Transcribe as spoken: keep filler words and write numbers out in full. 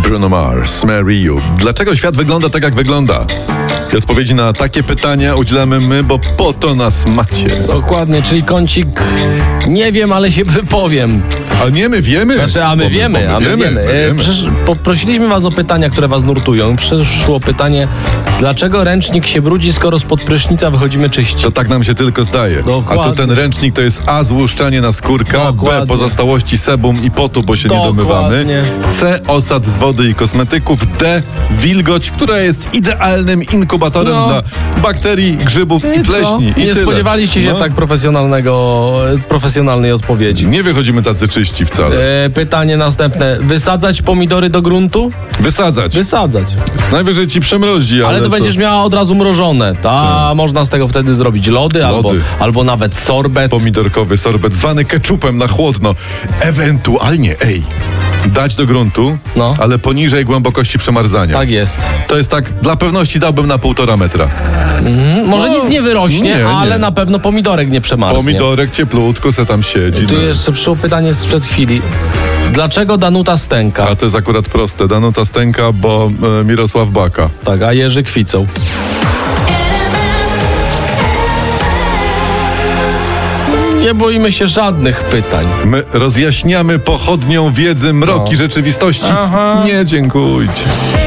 Bruno Mars, Marry You. Dlaczego świat wygląda tak, jak wygląda? I odpowiedzi na takie pytania udzielamy my, bo po to nas macie. Dokładnie, czyli kącik nie wiem, ale się wypowiem. A nie my wiemy. Znaczy, a my Bo wiemy, bo a my wiemy. my E, wiemy. Przecież poprosiliśmy was o pytania, które was nurtują. Przyszło pytanie, dlaczego ręcznik się brudzi, skoro spod prysznica wychodzimy czyści? To tak nam się tylko zdaje. Dokładnie. A tu ten ręcznik to jest A, złuszczanie na skórka, Dokładnie. B, pozostałości sebum i potu, bo się Dokładnie. nie domywamy, C, osad z wody i kosmetyków, D, wilgoć, która jest idealnym inkubatorem No. dla bakterii, grzybów i, I co? pleśni. I Nie tyle. spodziewaliście się No. tak profesjonalnego, profesjonalnej odpowiedzi. Nie wychodzimy tacy czyści wcale. E, pytanie następne. Wysadzać pomidory do gruntu? Wysadzać. Wysadzać. Najwyżej ci przemrozi, ale, Ale to będziesz miała od razu mrożone. Ta, Tak. można z tego wtedy zrobić lody, Albo, Lody. albo nawet sorbet. pomidorkowy sorbet, zwany keczupem na chłodno. Ewentualnie, ej, dać do gruntu, No. ale poniżej głębokości przemarzania. Tak jest. To jest tak, dla pewności dałbym na półtora metra. Może No, nic nie wyrośnie, nie, ale nie. na pewno pomidorek nie przemarznie. Pomidorek cieplutko se tam siedzi. Tu no. jeszcze przyszło pytanie sprzed chwili. Dlaczego Danuta stęka? A to jest akurat proste. Danuta stęka, bo e, Mirosław Baka. Tak, a Jerzy kwicą. Nie boimy się żadnych pytań. My rozjaśniamy pochodnią wiedzy mroki No. rzeczywistości. Aha. Nie dziękujcie.